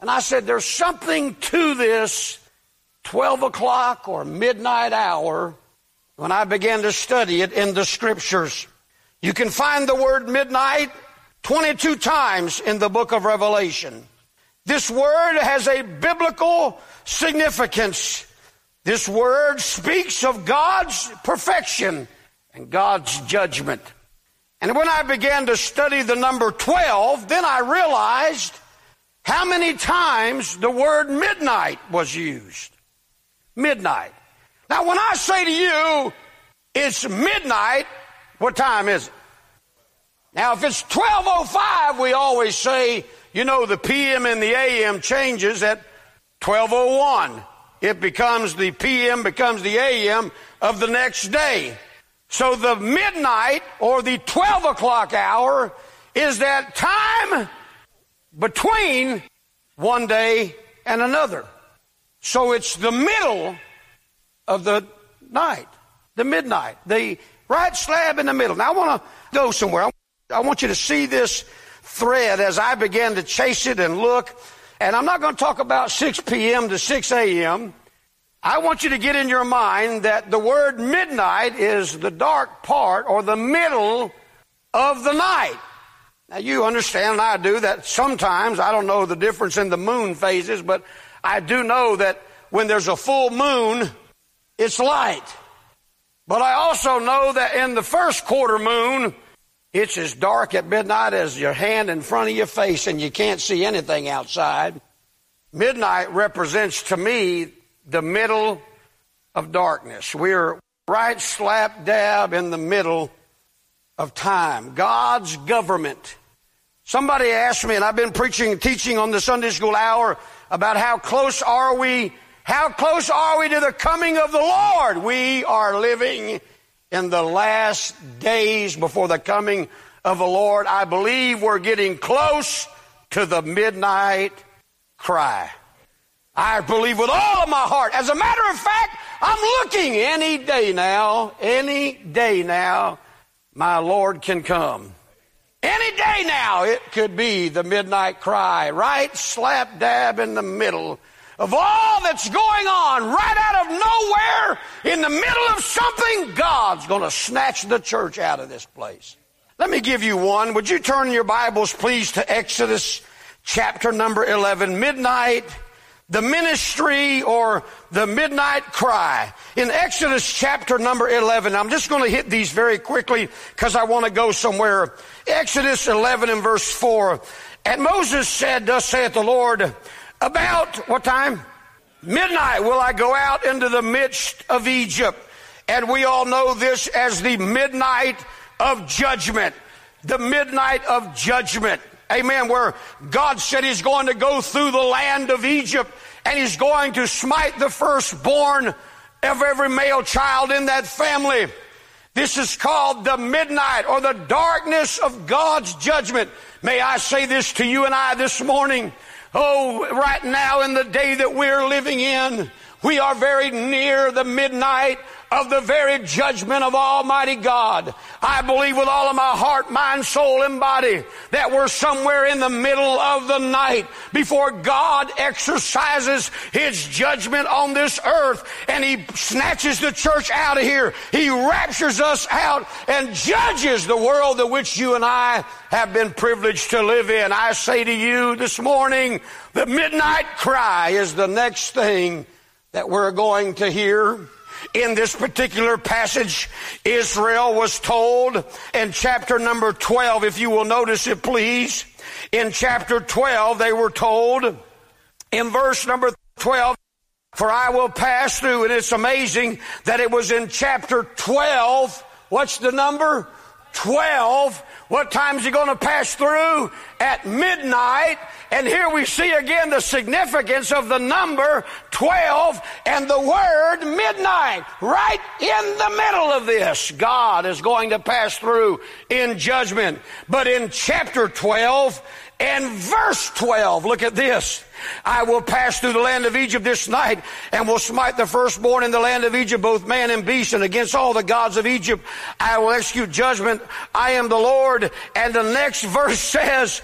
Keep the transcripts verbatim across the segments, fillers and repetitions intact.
And I said, there's something to this twelve o'clock or midnight hour when I began to study it in the Scriptures. You can find the word midnight twenty-two times in the book of Revelation. This word has a biblical significance. This word speaks of God's perfection and God's judgment. And when I began to study the number twelve, then I realized how many times the word midnight was used. Midnight. Now, when I say to you, it's midnight, what time is it? Now, if it's twelve oh five, we always say, you know, the P M and the A M changes at twelve oh one. It becomes, the P M becomes the A M of the next day. So the midnight or the twelve o'clock hour is that time between one day and another. So it's the middle of the night, the midnight, the right slab in the middle. Now I want to go somewhere. I want you to see this thread as I began to chase it and look. And I'm not going to talk about six p.m. to six a.m. I want you to get in your mind that the word midnight is the dark part or the middle of the night. Now you understand, and I do, that sometimes, I don't know the difference in the moon phases, but I do know that when there's a full moon, it's light. But I also know that in the first quarter moon, it's as dark at midnight as your hand in front of your face and you can't see anything outside. Midnight represents to me the middle of darkness. We're right slap dab in the middle of time. God's government. Somebody asked me, and I've been preaching and teaching on the Sunday school hour about how close are we, how close are we to the coming of the Lord? We are living in the last days before the coming of the Lord. I believe we're getting close to the midnight cry. I believe with all of my heart. As a matter of fact, I'm looking any day now, any day now, my Lord can come. Any day now, it could be the midnight cry, right slap dab in the middle of all that's going on, right out of nowhere, in the middle of something. God's going to snatch the church out of this place. Let me give you one. Would you turn your Bibles, please, to Exodus chapter number eleven, midnight, the ministry or the midnight cry. In Exodus chapter number eleven, I'm just going to hit these very quickly because I want to go somewhere. Exodus eleven and verse four. And Moses said, thus saith the Lord, about what time? Midnight will I go out into the midst of Egypt. And we all know this as the midnight of judgment. The midnight of judgment. Amen. Where God said he's going to go through the land of Egypt and he's going to smite the firstborn of every male child in that family. This is called the midnight or the darkness of God's judgment. May I say this to you and I this morning? Oh, right now in the day that we're living in, we are very near the midnight of the very judgment of Almighty God. I believe with all of my heart, mind, soul, and body that we're somewhere in the middle of the night before God exercises his judgment on this earth and he snatches the church out of here. He raptures us out and judges the world in which you and I have been privileged to live in. I say to you this morning, the midnight cry is the next thing that we're going to hear. In this particular passage, Israel was told in chapter number twelve, if you will notice it please, in chapter twelve they were told in verse number twelve, for I will pass through, and it's amazing that it was in chapter twelve, what's the number? twelve. What time is he going to pass through? At midnight. And here we see again the significance of the number twelve and the word midnight. Right in the middle of this, God is going to pass through in judgment. But in chapter twelve and verse twelve, look at this. I will pass through the land of Egypt this night and will smite the firstborn in the land of Egypt, both man and beast, and against all the gods of Egypt I will execute judgment. I am the Lord. And the next verse says,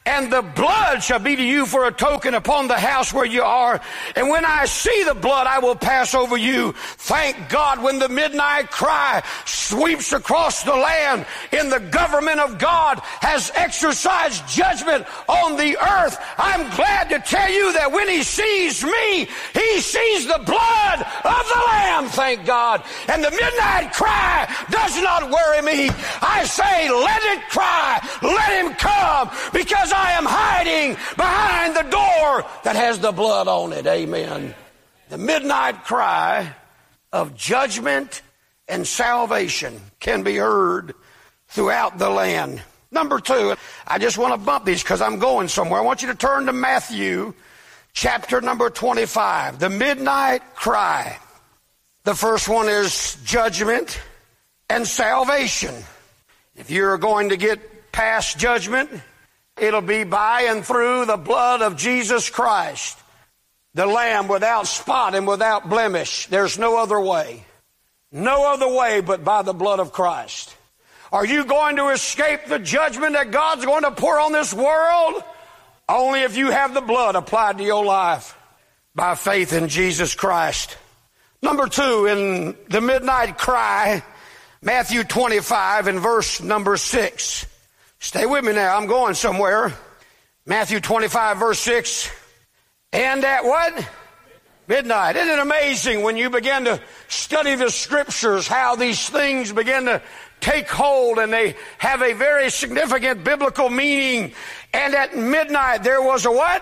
and the blood shall be to you for a token upon the house where you are. And when I see the blood, I will pass over you. Thank God when the midnight cry sweeps across the land in the government of God has exercised judgment on the earth. I'm glad to tell you that when he sees me, he sees the blood of the Lamb, thank God. And the midnight cry does not worry me. I say, let it cry, let him come, because I am hiding behind the door that has the blood on it. Amen. The midnight cry of judgment and salvation can be heard throughout the land. Number two, I just want to bump these because I'm going somewhere. I want you to turn to Matthew chapter number twenty-five, the midnight cry. The first one is judgment and salvation. If you're going to get past judgment, it'll be by and through the blood of Jesus Christ, the Lamb without spot and without blemish. There's no other way. No other way but by the blood of Christ. Are you going to escape the judgment that God's going to pour on this world? Only if you have the blood applied to your life by faith in Jesus Christ. Number two, in the midnight cry, Matthew twenty-five and verse number six. Stay with me now, I'm going somewhere. Matthew twenty-five verse six. And at what? Midnight. Isn't it amazing when you begin to study the scriptures how these things begin to take hold and they have a very significant biblical meaning. And at midnight there was a what?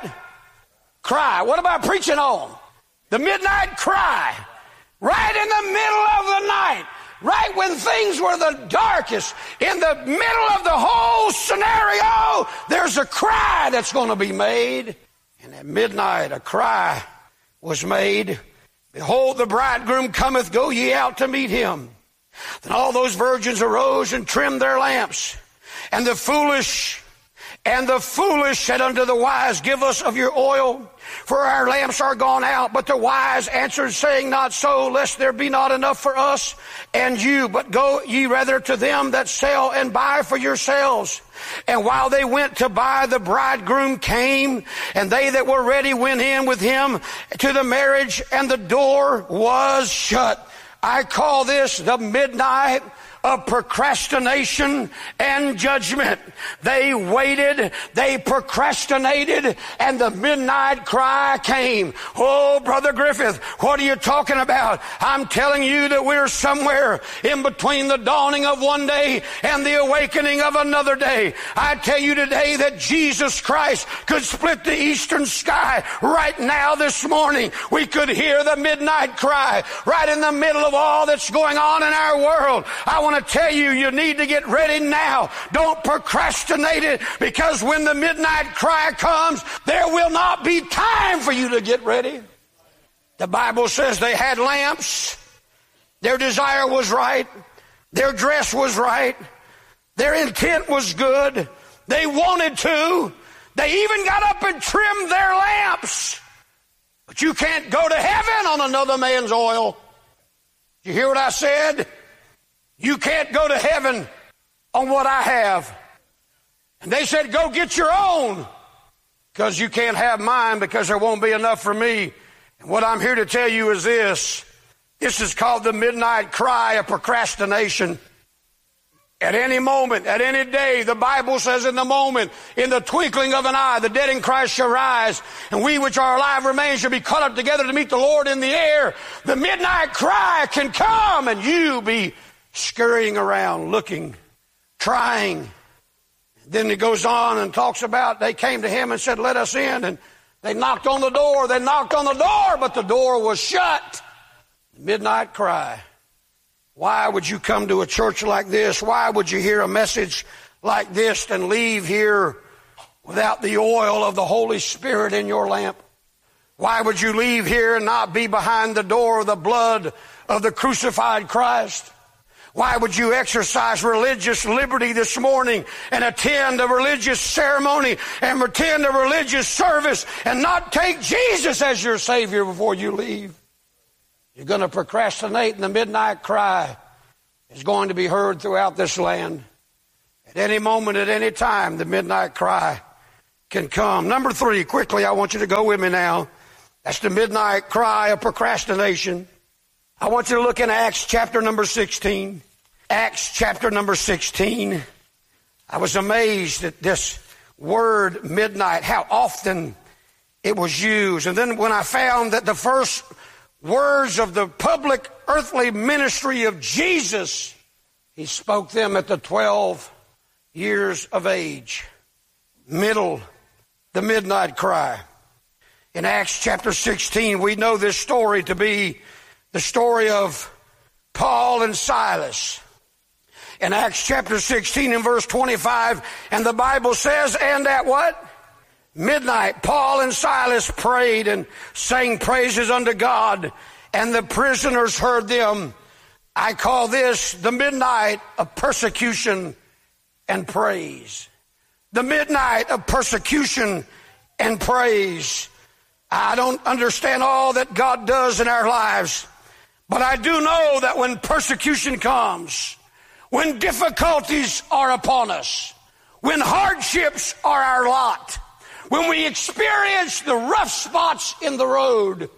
Cry. What am I preaching on? The midnight cry. Right in the middle of the night. Right when things were the darkest. In the middle of the whole scenario, there's a cry that's going to be made. And at midnight a cry was made. Behold, the bridegroom cometh, go ye out to meet him. Then all those virgins arose and trimmed their lamps. And the foolish, and the foolish said unto the wise, give us of your oil, for our lamps are gone out. But the wise answered, saying, not so, lest there be not enough for us and you, but go ye rather to them that sell and buy for yourselves. And while they went to buy, the bridegroom came, and they that were ready went in with him to the marriage, and the door was shut. I call this the midnight of procrastination and judgment. They waited, they procrastinated, and the midnight cry came. Oh, Brother Griffith, what are you talking about? I'm telling you that we're somewhere in between the dawning of one day and the awakening of another day. I tell you today that Jesus Christ could split the eastern sky right now this morning. We could hear the midnight cry right in the middle of all that's going on in our world. I want to tell you, you need to get ready now. Don't procrastinate it, because when the midnight cry comes, there will not be time for you to get ready. The Bible says they had lamps. Their desire was right. Their dress was right. Their intent was good. They wanted to. They even got up and trimmed their lamps. But you can't go to heaven on another man's oil. Did you hear what I said? You can't go to heaven on what I have. And they said, go get your own, because you can't have mine, because there won't be enough for me. And what I'm here to tell you is this. This is called the midnight cry of procrastination. At any moment, at any day, the Bible says in the moment, in the twinkling of an eye, the dead in Christ shall rise, and we which are alive remain shall be caught up together to meet the Lord in the air. The midnight cry can come, and you be scurrying around, looking, trying. Then it goes on and talks about they came to him and said, let us in. And they knocked on the door. They knocked on the door, but the door was shut. Midnight cry. Why would you come to a church like this? Why would you hear a message like this and leave here without the oil of the Holy Spirit in your lamp? Why would you leave here and not be behind the door of the blood of the crucified Christ? Why would you exercise religious liberty this morning and attend a religious ceremony and attend a religious service and not take Jesus as your Savior before you leave? You're going to procrastinate, and the midnight cry is going to be heard throughout this land. At any moment, at any time, the midnight cry can come. Number three, quickly, I want you to go with me now. That's the midnight cry of procrastination. I want you to look in Acts chapter number sixteen. Acts chapter number sixteen. I was amazed at this word midnight, how often it was used. And then when I found that the first words of the public earthly ministry of Jesus, he spoke them at the twelve years of age. Middle, the midnight cry. In Acts chapter sixteen, we know this story to be the story of Paul and Silas. In Acts chapter sixteen and verse twenty-five, and the Bible says, and at what? Midnight, Paul and Silas prayed and sang praises unto God, and the prisoners heard them. I call this the midnight of persecution and praise. The midnight of persecution and praise. I don't understand all that God does in our lives, but I do know that when persecution comes, when difficulties are upon us, when hardships are our lot, when we experience the rough spots in the road,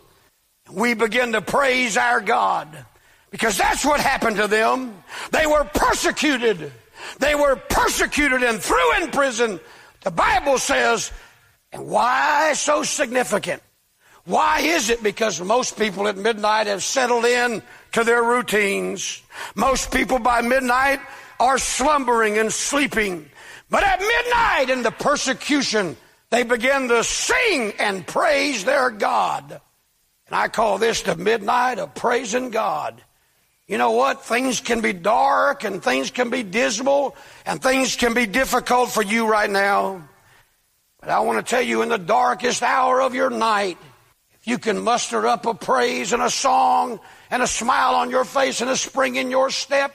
we begin to praise our God, because that's what happened to them. They were persecuted. They were persecuted and threw in prison. The Bible says, and why so significant? Why is it? Because most people at midnight have settled in to their routines. Most people by midnight are slumbering and sleeping. But at midnight in the persecution, they begin to sing and praise their God. And I call this the midnight of praising God. You know what? Things can be dark and things can be dismal and things can be difficult for you right now. But I want to tell you, in the darkest hour of your night, if you can muster up a praise and a song and a smile on your face and a spring in your step,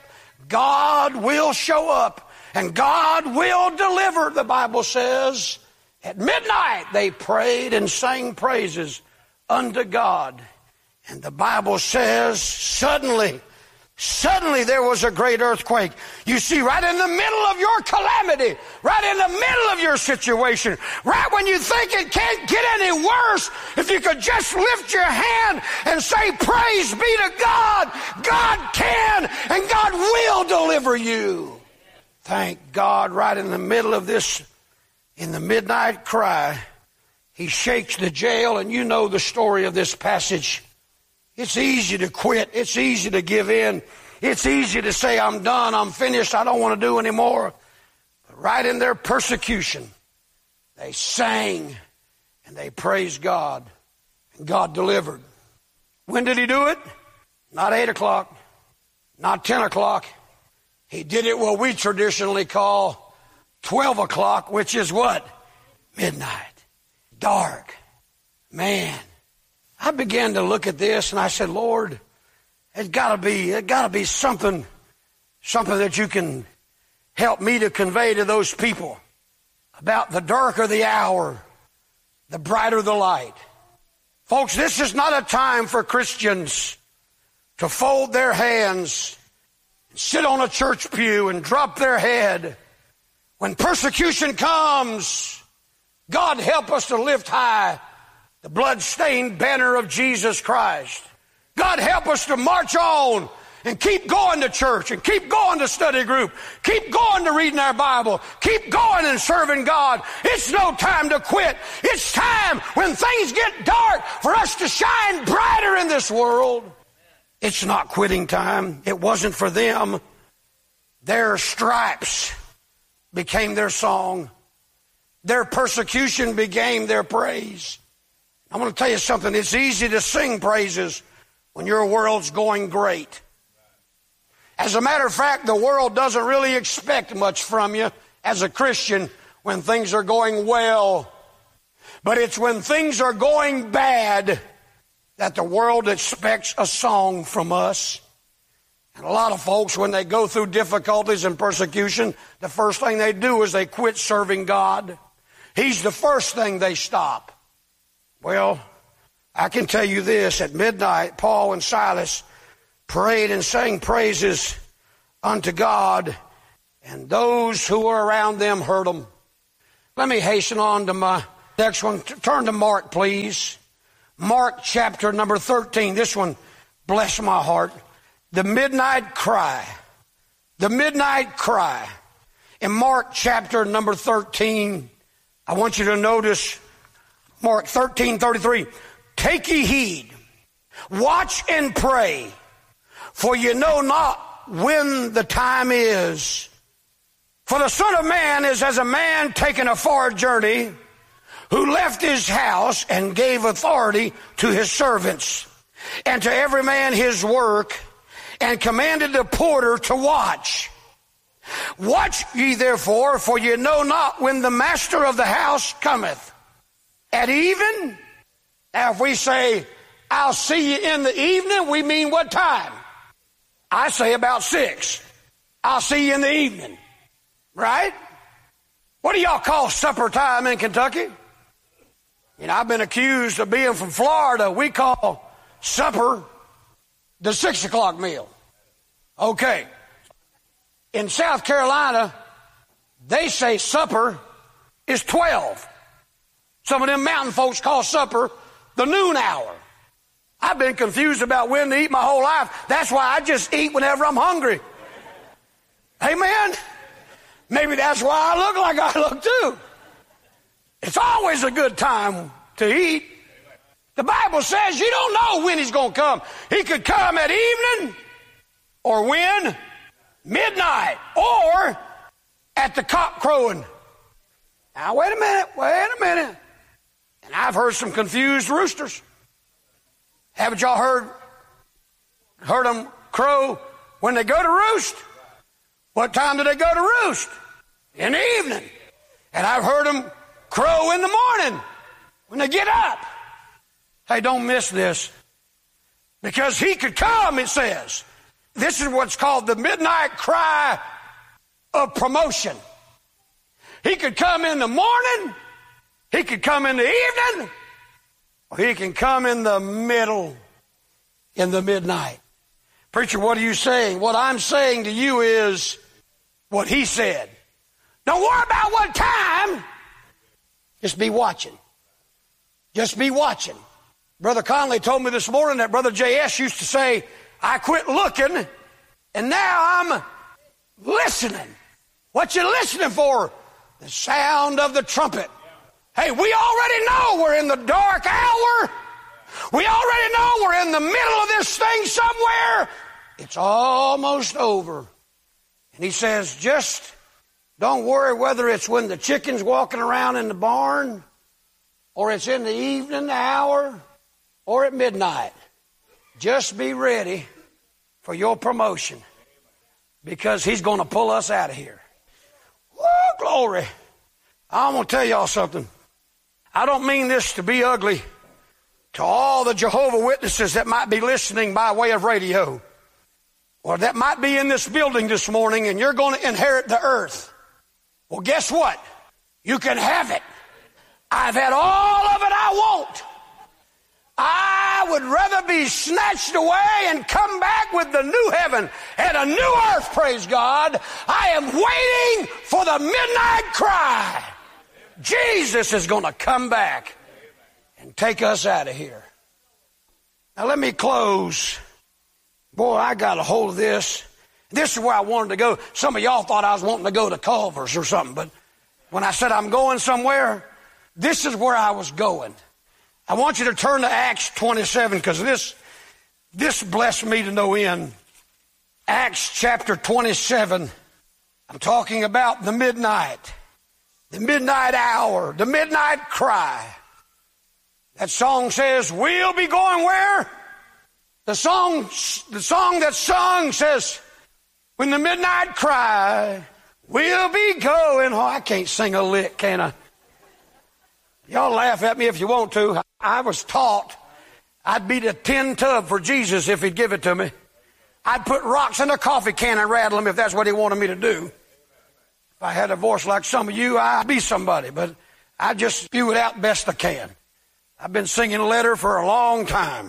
God will show up and God will deliver. The Bible says, at midnight they prayed and sang praises unto God. And the Bible says, suddenly, Suddenly there was a great earthquake. You see, right in the middle of your calamity, right in the middle of your situation, right when you think it can't get any worse, if you could just lift your hand and say, praise be to God, God can and God will deliver you. Thank God, right in the middle of this, in the midnight cry, he shakes the jail, and you know the story of this passage. It's easy to quit. It's easy to give in. It's easy to say, I'm done, I'm finished, I don't want to do anymore. But right in their persecution, they sang and they praised God. And God delivered. When did he do it? Not eight o'clock, not ten o'clock. He did it what we traditionally call twelve o'clock, which is what? Midnight. Dark. Man. I began to look at this and I said, Lord, it's gotta be, it gotta be something, something that you can help me to convey to those people about the darker the hour, the brighter the light. Folks, this is not a time for Christians to fold their hands, sit on a church pew and drop their head. When persecution comes, God help us to lift high the blood-stained banner of Jesus Christ. God help us to march on and keep going to church and keep going to study group, keep going to reading our Bible, keep going and serving God. It's no time to quit. It's time when things get dark for us to shine brighter in this world. It's not quitting time. It wasn't for them. Their stripes became their song. Their persecution became their praise. I'm going to tell you something. It's easy to sing praises when your world's going great. As a matter of fact, the world doesn't really expect much from you as a Christian when things are going well. But it's when things are going bad that the world expects a song from us. And a lot of folks, when they go through difficulties and persecution, the first thing they do is they quit serving God. He's the first thing they stop. Well, I can tell you this. At midnight, Paul and Silas prayed and sang praises unto God, and those who were around them heard them. Let me hasten on to my next one. Turn to Mark, please. Mark chapter number thirteen. This one, bless my heart. The midnight cry. The midnight cry. In Mark chapter number thirteen, I want you to notice Mark thirteen thirty-three. Take ye heed, watch and pray, for you know not when the time is. For the Son of Man is as a man taking a far journey, who left his house and gave authority to his servants, and to every man his work, and commanded the porter to watch. Watch ye therefore, for ye know not when the master of the house cometh. At even? Now if we say, I'll see you in the evening, we mean what time? I say about six. I'll see you in the evening. Right? What do y'all call supper time in Kentucky? You know, I've been accused of being from Florida. We call supper the six o'clock meal. Okay. In South Carolina, they say supper is twelve. Some of them mountain folks call supper the noon hour. I've been confused about when to eat my whole life. That's why I just eat whenever I'm hungry. Amen? Maybe that's why I look like I look too. It's always a good time to eat. The Bible says you don't know when he's going to come. He could come at evening, or when? Midnight, or at the cock crowing. Now wait a minute, wait a minute. And I've heard some confused roosters. Haven't y'all heard, heard them crow when they go to roost? What time do they go to roost? In the evening. And I've heard them crow in the morning when they get up. Hey, don't miss this. Because he could come, it says. This is what's called the midnight cry of promotion. He could come in the morning, he could come in the evening, or he can come in the middle, in the midnight. Preacher, what are you saying? What I'm saying to you is what he said. Don't worry about what time. Just be watching. Just be watching. Brother Conley told me this morning that Brother J S used to say, I quit looking, and now I'm listening. What you listening for? The sound of the trumpet. Hey, we already know we're in the dark hour. We already know we're in the middle of this thing somewhere. It's almost over. And he says, just don't worry whether it's when the chicken's walking around in the barn, or it's in the evening hour, or at midnight. Just be ready for your promotion, because he's going to pull us out of here. Woo, glory. I'm going to tell y'all something. I don't mean this to be ugly to all the Jehovah's Witnesses that might be listening by way of radio, or that might be in this building this morning, and you're going to inherit the earth. Well, guess what? You can have it. I've had all of it I want. I would rather be snatched away and come back with the new heaven and a new earth, praise God. I am waiting for the midnight cry. Jesus is going to come back and take us out of here. Now let me close. Boy, I got a hold of this. This is where I wanted to go. Some of y'all thought I was wanting to go to Culver's or something, but when I said I'm going somewhere, this is where I was going. I want you to turn to Acts twenty-seven, because this, this blessed me to no end. Acts chapter twenty-seven. I'm talking about the midnight, the midnight hour, the midnight cry. That song says, we'll be going where? The song, the song that's sung says, when the midnight cry, we'll be going. Oh, I can't sing a lick, can I? Y'all laugh at me if you want to. I was taught I'd beat a tin tub for Jesus if he'd give it to me. I'd put rocks in a coffee can and rattle them if that's what he wanted me to do. If I had a voice like some of you, I'd be somebody, but I just spew it out best I can. I've been singing Letter for a long time.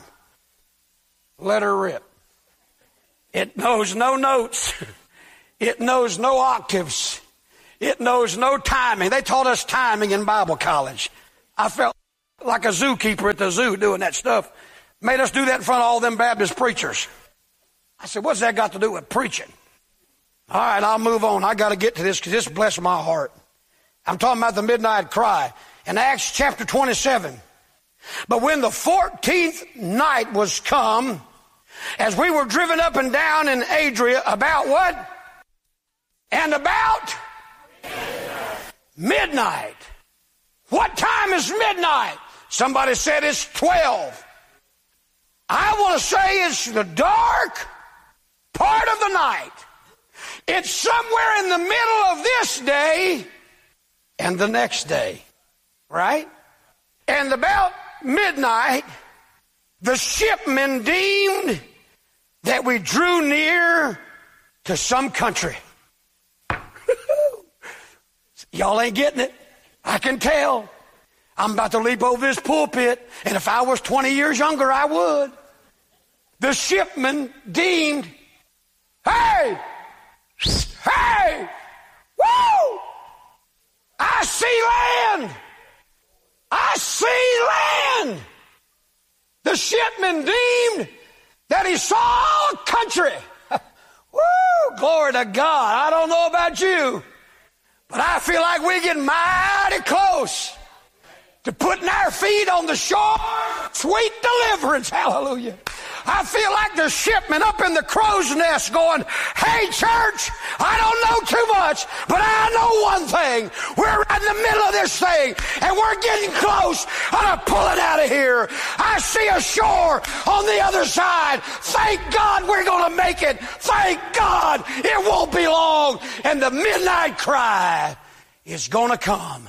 Let her rip. It knows no notes. It knows no octaves. It knows no timing. They taught us timing in Bible college. I felt like a zookeeper at the zoo doing that stuff. Made us do that in front of all them Baptist preachers. I said, what's that got to do with preaching? All right, I'll move on. I got to get to this because this blessed my heart. I'm talking about the midnight cry. In Acts chapter twenty-seven. But when the fourteenth night was come, as we were driven up and down in Adria, about what? And about midnight. midnight. What time is midnight? Somebody said it's twelve. I want to say it's the dark part of the night. It's somewhere in the middle of this day and the next day. Right? And about midnight, the shipmen deemed that we drew near to some country. Y'all ain't getting it. I can tell. I'm about to leap over this pulpit, and if I was twenty years younger, I would. The shipmen deemed, hey, hey, woo, I see land. I see land. The shipman deemed that he saw a country. Woo, glory to God. I don't know about you, but I feel like we're getting mighty close to putting our feet on the shore. Sweet deliverance. Hallelujah. I feel like the shipman up in the crow's nest going, hey, church, I don't know too much, but I know one thing. We're right in the middle of this thing, and we're getting close. I'm going to pull it out of here. I see a shore on the other side. Thank God we're going to make it. Thank God it won't be long, and the midnight cry is going to come.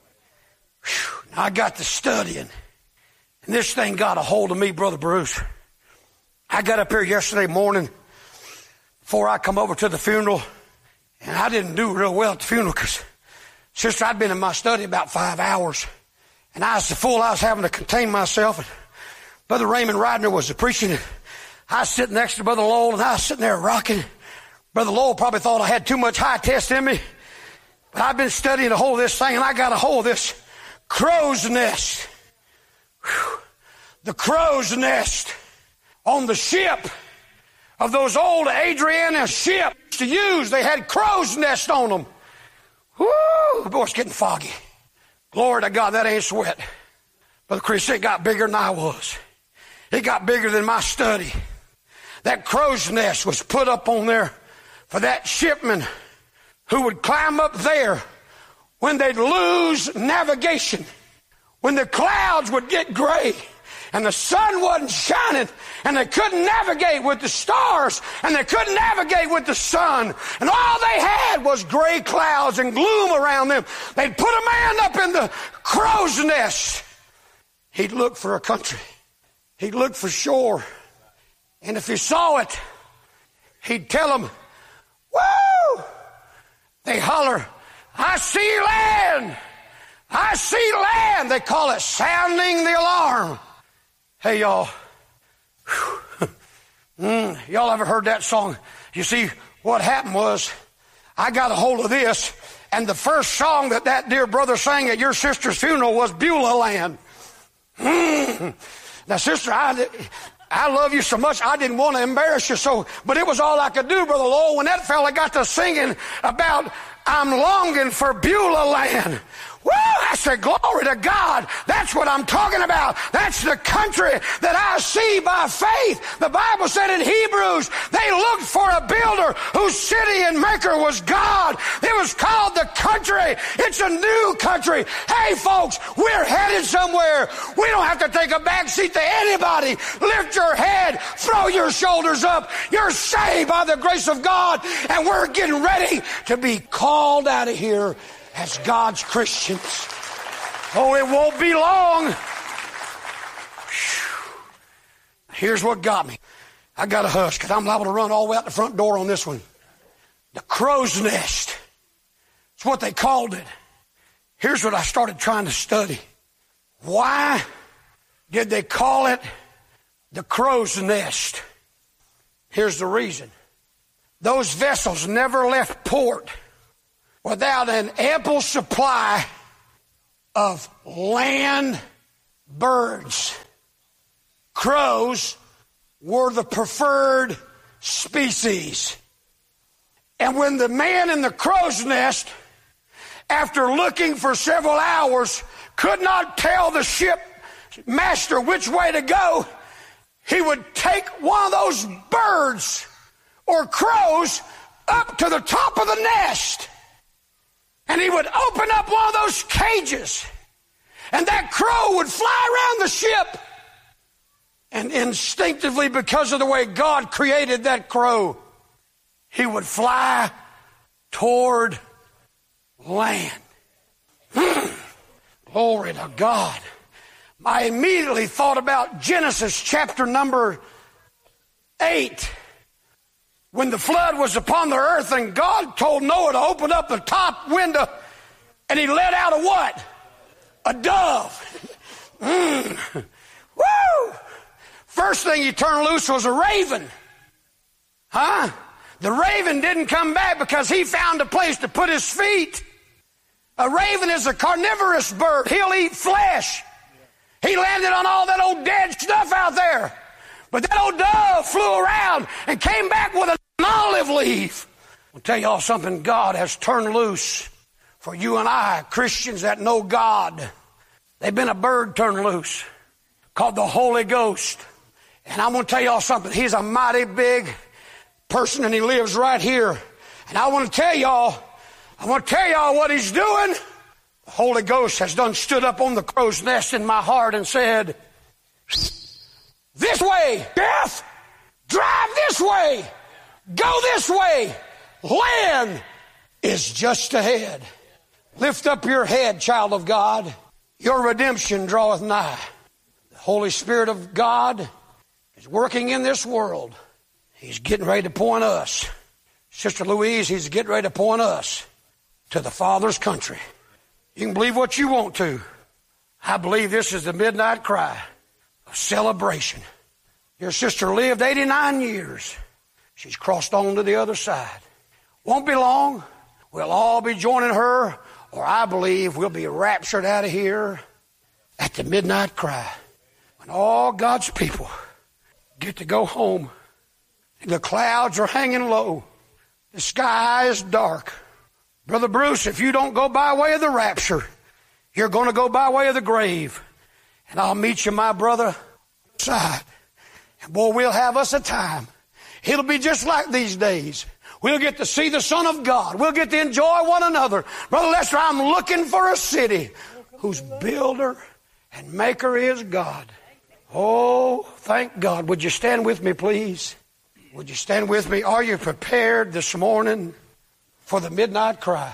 Whew. I got to studying, and this thing got a hold of me, Brother Bruce. I got up here yesterday morning before I come over to the funeral, and I didn't do real well at the funeral because, sister, I'd been in my study about five hours, and I was so full I was having to contain myself. And Brother Raymond Ryder was preaching, and I was sitting next to Brother Lowell, and I was sitting there rocking. Brother Lowell probably thought I had too much high test in me, but I've been studying a hold of this thing, and I got a hold of this crow's nest. Whew. The crow's nest on the ship of those old Adriana ships to use. They had crow's nest on them. Woo! Boy, it's getting foggy. Glory to God, that ain't sweat. Brother Chris, it got bigger than I was. It got bigger than my study. That crow's nest was put up on there for that shipman who would climb up there when they'd lose navigation, when the clouds would get gray and the sun wasn't shining and they couldn't navigate with the stars and they couldn't navigate with the sun, and all they had was gray clouds and gloom around them. They'd put a man up in the crow's nest. He'd look for a country. He'd look for shore. And if he saw it, he'd tell them, woo! They holler, I see land. I see land. They call it sounding the alarm. Hey, y'all. mm, y'all ever heard that song? You see, what happened was I got a hold of this, and the first song that that dear brother sang at your sister's funeral was Beulah Land. Mm. Now, sister, I, I love you so much, I didn't want to embarrass you, so, but it was all I could do, Brother Lowell, when that fella got to singing about I'm longing for Beulah Land. Woo! I said, glory to God. That's what I'm talking about. That's the country that I see by faith. The Bible said in Hebrews, they looked for a builder whose city and maker was God. It was called the country. It's a new country. Hey, folks, we're headed somewhere. We don't have to take a back seat to anybody. Lift your head. Throw your shoulders up. You're saved by the grace of God, and we're getting ready to be called out of here as God's Christians. Oh, it won't be long. Whew. Here's what got me. I got a hush because I'm liable to run all the way out the front door on this one. The crow's nest. It's what they called it. Here's what I started trying to study. Why did they call it the crow's nest? Here's the reason. Those vessels never left port without an ample supply of land birds. Crows were the preferred species. And when the man in the crow's nest, after looking for several hours, could not tell the ship master which way to go, he would take one of those birds or crows up to the top of the nest, and he would open up one of those cages, and that crow would fly around the ship. And instinctively, because of the way God created that crow, he would fly toward land. Hmm. Glory to God. I immediately thought about Genesis chapter number eight, when the flood was upon the earth and God told Noah to open up the top window, and he let out a what? A dove. Mm. Woo! First thing he turned loose was a raven. Huh? The raven didn't come back because he found a place to put his feet. A raven is a carnivorous bird. He'll eat flesh. He landed on all that old dead stuff out there. But that old dove flew around and came back with an olive leaf. I'll tell y'all something. God has turned loose for you and I, Christians that know God. They've been a bird turned loose called the Holy Ghost. And I'm going to tell y'all something. He's a mighty big person, and he lives right here. And I want to tell y'all, I want to tell y'all what he's doing. The Holy Ghost has done stood up on the crow's nest in my heart and said, this way, Jeff, drive this way, go this way, land is just ahead. Lift up your head, child of God, your redemption draweth nigh. The Holy Spirit of God is working in this world. He's getting ready to point us. Sister Louise, he's getting ready to point us to the Father's country. You can believe what you want to. I believe this is the midnight cry of celebration. Your sister lived eighty-nine years. She's crossed on to the other side. Won't be long. We'll all be joining her, or I believe we'll be raptured out of here at the midnight cry, when all God's people get to go home. The clouds are hanging low. The sky is dark. Brother Bruce, if you don't go by way of the rapture, you're going to go by way of the grave. And I'll meet you, my brother, side. And boy, we'll have us a time. It'll be just like these days. We'll get to see the Son of God. We'll get to enjoy one another. Brother Lester, I'm looking for a city whose builder and maker is God. Oh, thank God. Would you stand with me, please? Would you stand with me? Are you prepared this morning for the midnight cry?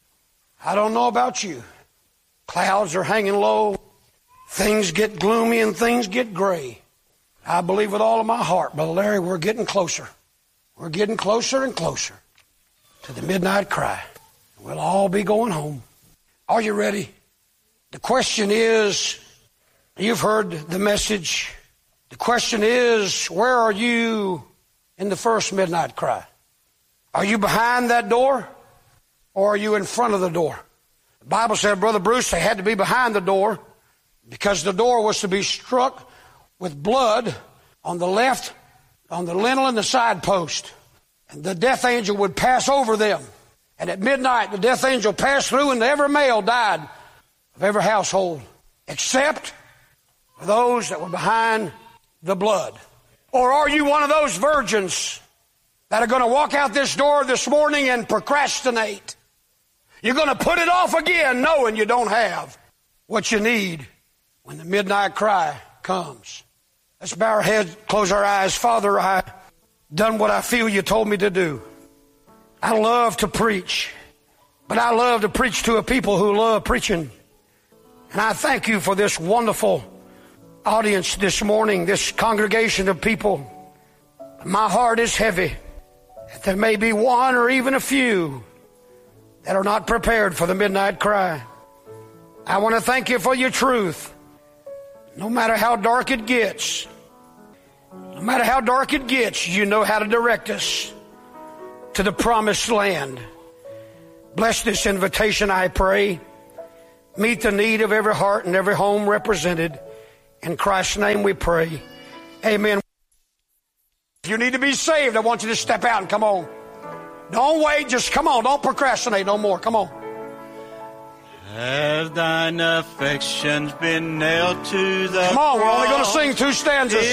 I don't know about you. Clouds are hanging low. Things get gloomy and things get gray. I believe with all of my heart, Brother Larry, we're getting closer. We're getting closer and closer to the midnight cry. We'll all be going home. Are you ready? The question is, you've heard the message. The question is, where are you in the first midnight cry? Are you behind that door, or are you in front of the door? The Bible said, Brother Bruce, they had to be behind the door because the door was to be struck with blood on the left, on the lintel and the side post. And the death angel would pass over them. And at midnight, the death angel passed through, and every male died of every household, except for those that were behind the blood. Or are you one of those virgins that are going to walk out this door this morning and procrastinate? You're going to put it off again, knowing you don't have what you need when the midnight cry comes. Let's bow our heads, close our eyes. Father, I done what I feel you told me to do. I love to preach, but I love to preach to a people who love preaching. And I thank you for this wonderful audience this morning, this congregation of people. My heart is heavy that there may be one or even a few that are not prepared for the midnight cry. I want to thank you for your truth. No matter how dark it gets, no matter how dark it gets, you know how to direct us to the promised land. Bless this invitation, I pray. Meet the need of every heart and every home represented. In Christ's name we pray. Amen. If you need to be saved, I want you to step out and come on. Don't wait, just come on. Don't procrastinate no more. Come on. Have thine affections been nailed to the Come on, we're only going to cross? sing two stanzas.